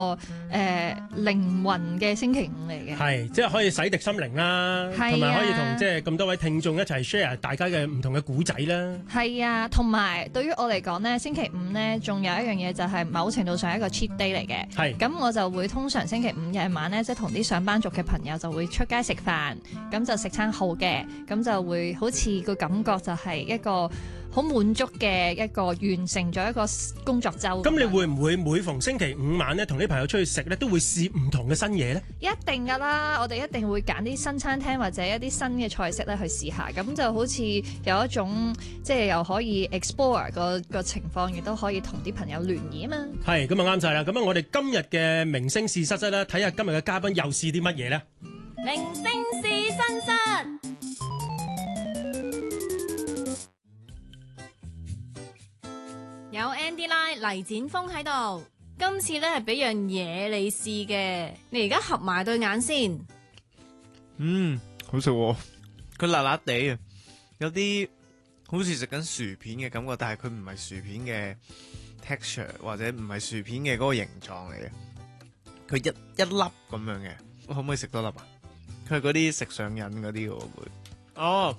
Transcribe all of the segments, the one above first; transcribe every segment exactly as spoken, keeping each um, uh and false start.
誒、呃、靈魂嘅星期五嚟嘅， 係即係可以洗滌心靈啦，同埋、啊、可以同即係咁多位聽眾一齊 share 大家嘅唔同嘅古仔啦。 係啊，同埋對於我嚟講呢，星期五呢仲有一樣嘢就係某程度上一個 cheat day 嚟嘅。係咁我就會通常星期五夜晚呢，即係同啲上班族嘅朋友就會出街食飯，咁就食餐好嘅，咁就會好似個感覺就係一個好滿足嘅一個完成咗一個工作週。 咁你會唔會每逢星期五晚咧，同啲朋友出去食咧，都會試唔同嘅新嘢咧？ 一定㗎啦，我哋一定會揀啲新餐廳或者一啲新嘅菜式咧去試下，咁就好似有一種即係又可以 explore 個個情況，亦都可以同啲朋友聯誼啊嘛。 係咁啊啱晒啦！咁啊，我哋今日嘅明星試失室咧，睇下今日嘅嘉賓又試啲乜嘢咧？ 明星試身室。有 Andy Lau 黎展峰喺度，今次咧係俾樣嘢你試嘅，你而家合埋對眼先。 嗯，好食喎，佢辣辣地啊，有啲好似食緊薯片嘅感覺，但係佢唔係薯片嘅 texture 或者唔係薯片嘅嗰個形狀嚟嘅，佢一一粒咁樣嘅，我可唔可以食多粒啊？佢係嗰啲食上癮嗰啲嘅會。哦，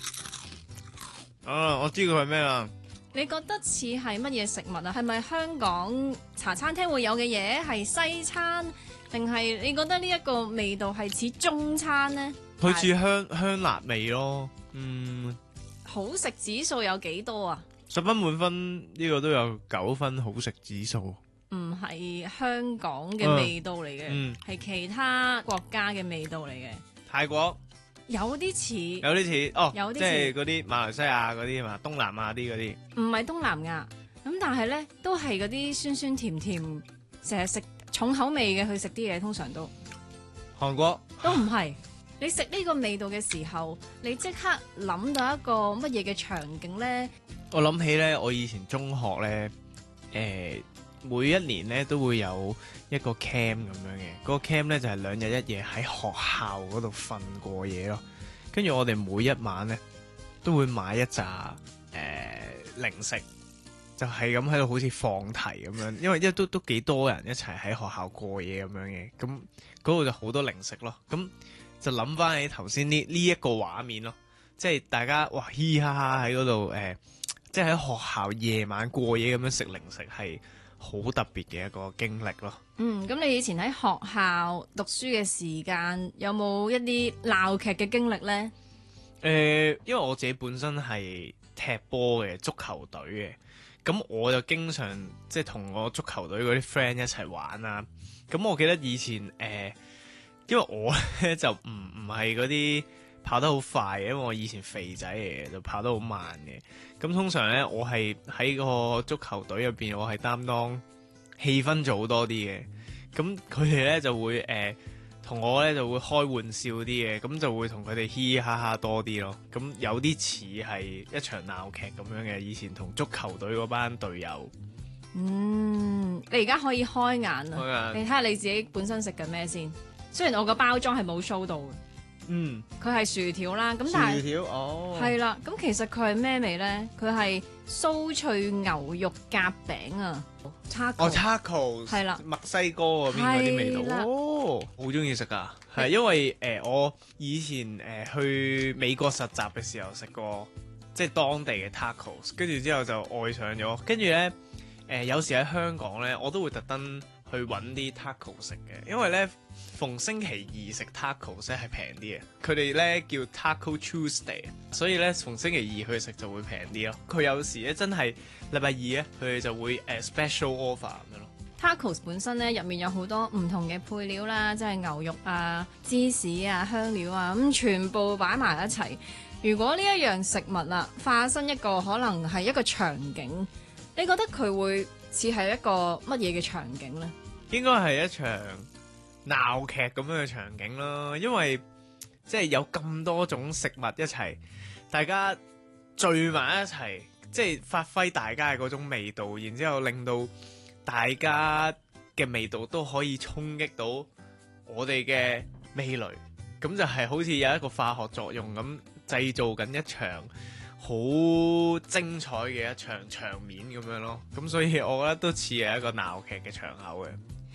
啊，我知佢係咩啦。 你覺得似係乜嘢食物啊？係咪香港茶餐廳會有嘅嘢？係西餐，定係你覺得呢一個味道係似中餐呢？ 佢似香香辣味咯。嗯， 好食指數有幾多啊？ 十分滿分呢、這個都有九分好食指數。 唔係香港嘅味道嚟嘅，係、 嗯嗯、 其他國家嘅味道嚟嘅。 泰國。 有啲似， 有啲似哦， 有啲似即係嗰啲馬來西亞嗰啲嘛，東南亞啲嗰啲， 唔係東南亞咁，但係咧都係嗰啲酸酸甜甜，成日食重口味嘅去食啲嘢，通常都韓國都唔係。你食呢個味道嘅時候，你即刻諗到一個乜嘢嘅場景咧？ 我諗起咧，我以前中學咧，誒、呃，每一年咧都會有一個 camp 咁樣嘅，嗰、嗰個 camp 咧就係兩日一夜喺學校嗰度瞓過夜咯。跟住我哋每一晚咧都會買一紮誒、呃、零食，就係咁喺度好似放題咁樣，因為一都都幾多人一齊喺學校過夜咁樣嘅，咁嗰度就好多零食咯。咁就諗翻起頭先呢呢一個畫面咯，即係大家哇嘻嘻哈哈喺嗰度誒，即係喺學校夜晚過夜咁樣食零食係好特別嘅一個經歷咯。 嗯，咁你以前喺學校讀書嘅時間有冇一啲鬧劇嘅經歷呢？ 誒、呃，因為我自己本身係踢波嘅足球隊嘅，咁我就經常即係同我足球隊嗰啲 friend 一齊玩啦。咁我記得以前誒、呃，因為我咧就唔唔係嗰啲跑得好快嘅，因為我以前肥仔嚟嘅，就跑得好慢嘅。咁通常咧，我係喺個足球隊入邊，我係擔當氣氛組多啲嘅。咁佢哋咧就會誒同、呃、我咧就會開玩笑啲嘅，咁就會同佢哋嘻嘻哈哈多啲咯。咁有啲似係一場鬧劇咁樣嘅，以前同足球隊嗰班隊友。 嗯，你而家可以開眼啦， 開眼你睇下你自己本身食緊咩先。雖然我個包裝係冇 show 到嘅。 嗯， 佢係薯條啦，咁但係薯條哦， 係啦，咁其實佢係咩味咧？佢係酥脆牛肉夾餅啊， 哦 tacos 係啦， 墨西哥嗰邊嗰啲味道，哦，好中意食噶，係因為誒、呃、我以前誒、呃、去美國實習嘅時候食過，即係當地嘅 tacos，跟住之後就愛上咗，跟住咧誒有時喺香港咧，我都會特登去揾啲 taco 食嘅，因為咧逢星期二食 taco 咧係平啲嘅，佢哋咧叫 Taco Tuesday，所以咧逢星期二去食就會平啲咯。佢有時咧真係禮拜二咧，佢哋就會誒、uh, special offer 咁樣咯。 Tacos 本身咧入面有好多唔同嘅配料啦，即係牛肉啊、芝士啊、香料啊，咁全部擺埋一齊。如果呢一樣食物啊化身一個可能係一個場景，你覺得佢會似係一個乜嘢嘅場景呢？ 應該係一場鬧劇咁樣嘅場景啦，因為即係有咁多種食物一齊，大家聚埋一齊，即係發揮大家嘅嗰種味道，然之後令到大家嘅味道都可以衝擊到我哋嘅味蕾，咁就係好似有一個化學作用咁，製造緊一場好精彩嘅一場場面咁樣咯。咁所以我覺得都似係一個鬧劇嘅場口嘅。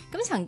咁曾經